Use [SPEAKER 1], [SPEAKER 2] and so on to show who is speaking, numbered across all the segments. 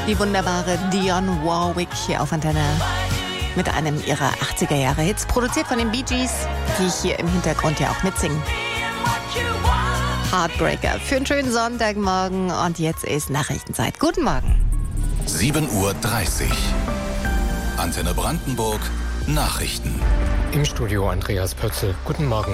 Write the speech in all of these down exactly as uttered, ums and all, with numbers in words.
[SPEAKER 1] Die wunderbare Dionne Warwick hier auf Antenne mit einem ihrer achtziger-Jahre-Hits, produziert von den Bee Gees, die hier im Hintergrund ja auch mitsingen. Heartbreaker für einen schönen Sonntagmorgen und jetzt ist Nachrichtenzeit. Guten Morgen.
[SPEAKER 2] sieben Uhr dreißig. Antenne Brandenburg, Nachrichten.
[SPEAKER 3] Im Studio Andreas Pötzl. Guten Morgen.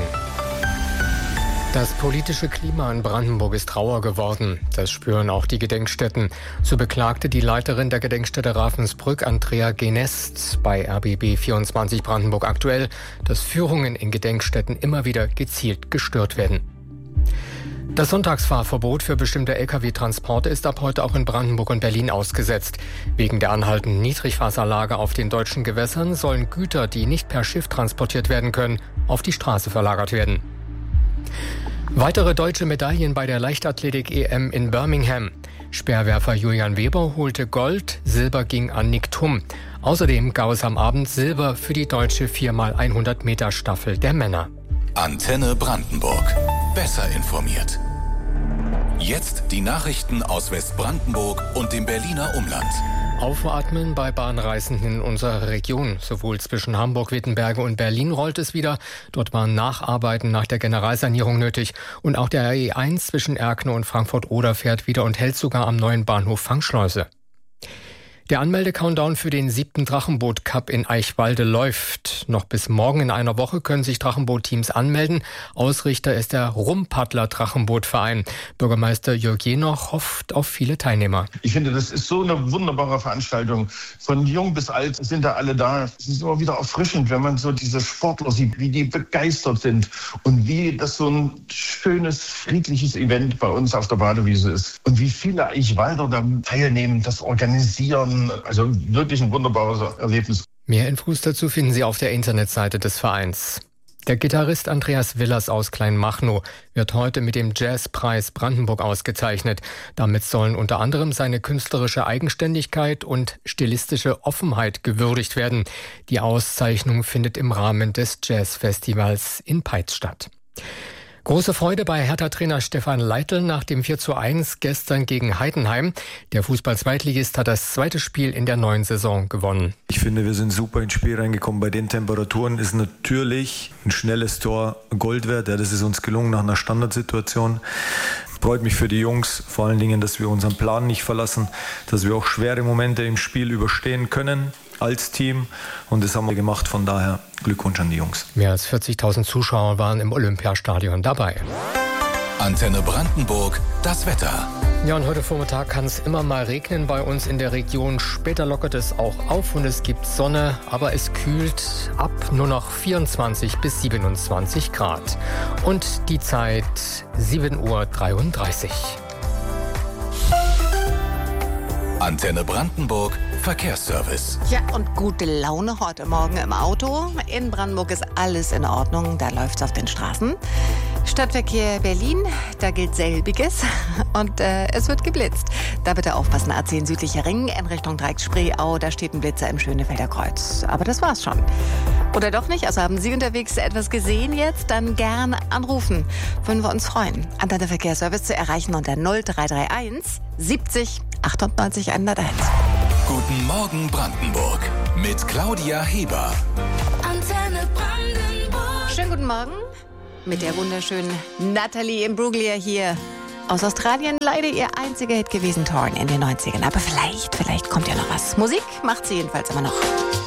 [SPEAKER 3] Das politische Klima in Brandenburg ist rauer geworden. Das spüren auch die Gedenkstätten. So beklagte die Leiterin der Gedenkstätte Ravensbrück, Andrea Genest, bei R B B vierundzwanzig Brandenburg aktuell, dass Führungen in Gedenkstätten immer wieder gezielt gestört werden. Das Sonntagsfahrverbot für bestimmte L K W-Transporte ist ab heute auch in Brandenburg und Berlin ausgesetzt. Wegen der anhaltenden Niedrigwasserlage auf den deutschen Gewässern sollen Güter, die nicht per Schiff transportiert werden können, auf die Straße verlagert werden. Weitere deutsche Medaillen bei der Leichtathletik-E M in Birmingham. Speerwerfer Julian Weber holte Gold, Silber ging an Nick Thum. Außerdem gab es am Abend Silber für die deutsche vier mal hundert Meter Staffel der Männer.
[SPEAKER 2] Antenne Brandenburg. Besser informiert. Jetzt die Nachrichten aus Westbrandenburg und dem Berliner Umland.
[SPEAKER 3] Aufatmen bei Bahnreisenden in unserer Region. Sowohl zwischen Hamburg, Wittenberge und Berlin rollt es wieder. Dort waren Nacharbeiten nach der Generalsanierung nötig. Und auch der R E eins zwischen Erkner und Frankfurt-Oder fährt wieder und hält sogar am neuen Bahnhof Fangschleuse. Der Anmelde-Countdown für den siebten Drachenboot-Cup in Eichwalde läuft. Noch bis morgen in einer Woche können sich Drachenboot-Teams anmelden. Ausrichter ist der Rumpaddler Drachenbootverein. Bürgermeister Jörg Jenoch hofft auf viele Teilnehmer.
[SPEAKER 4] Ich finde, das ist so eine wunderbare Veranstaltung. Von jung bis alt sind da alle da. Es ist immer wieder erfrischend, wenn man so diese Sportler sieht, wie die begeistert sind und wie das so ein schönes, friedliches Event bei uns auf der Badewiese ist. Und wie viele Eichwalder da teilnehmen, das organisieren. Also wirklich ein wunderbares Erlebnis.
[SPEAKER 3] Mehr Infos dazu finden Sie auf der Internetseite des Vereins. Der Gitarrist Andreas Willers aus Kleinmachnow wird heute mit dem Jazzpreis Brandenburg ausgezeichnet. Damit sollen unter anderem seine künstlerische Eigenständigkeit und stilistische Offenheit gewürdigt werden. Die Auszeichnung findet im Rahmen des Jazzfestivals in Peitz statt. Große Freude bei Hertha-Trainer Stefan Leitl nach dem vier zu eins gestern gegen Heidenheim. Der Fußball-Zweitligist hat das zweite Spiel in der neuen Saison gewonnen.
[SPEAKER 5] Ich finde, wir sind super ins Spiel reingekommen. Bei den Temperaturen ist natürlich ein schnelles Tor Gold wert. Ja, das ist uns gelungen nach einer Standardsituation. Freut mich für die Jungs, vor allen Dingen, dass wir unseren Plan nicht verlassen, dass wir auch schwere Momente im Spiel überstehen können als Team, und das haben wir gemacht, von daher Glückwunsch an die Jungs.
[SPEAKER 3] Mehr als vierzigtausend Zuschauer waren im Olympiastadion dabei.
[SPEAKER 2] Antenne Brandenburg, das Wetter.
[SPEAKER 3] Ja, und heute Vormittag kann es immer mal regnen bei uns in der Region. Später lockert es auch auf und es gibt Sonne, aber es kühlt ab nur noch vierundzwanzig bis siebenundzwanzig Grad. Und die Zeit sieben Uhr dreiunddreißig.
[SPEAKER 2] Antenne Brandenburg, Verkehrsservice.
[SPEAKER 1] Ja, und gute Laune heute Morgen im Auto. In Brandenburg ist alles in Ordnung, da läuft's auf den Straßen. Stadtverkehr Berlin, da gilt selbiges und äh, es wird geblitzt. Da bitte aufpassen, A zehn südlicher Ring in Richtung Dreiecksspreeau, da steht ein Blitzer im Schönefelder Kreuz. Aber das war's schon. Oder doch nicht? Also haben Sie unterwegs etwas gesehen jetzt? Dann gern anrufen. Würden wir uns freuen. Antenne Verkehrsservice zu erreichen unter null drei drei eins siebzig achtundneunzig hunderteins.
[SPEAKER 2] Guten Morgen Brandenburg mit Claudia Heber.
[SPEAKER 1] Antenne Brandenburg. Schönen guten Morgen mit der wunderschönen Natalie Imbruglia hier aus Australien. Leider ihr einziger Hit gewesen, Torn in den neunzigern. Aber vielleicht, vielleicht kommt ja noch was. Musik macht sie jedenfalls immer noch.